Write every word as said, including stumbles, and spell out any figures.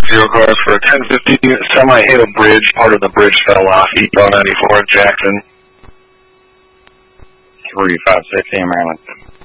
zero cars for a ten fifty semi hit a bridge. Part of the bridge fell off. East ninety-four in Jackson. three five six, Maryland.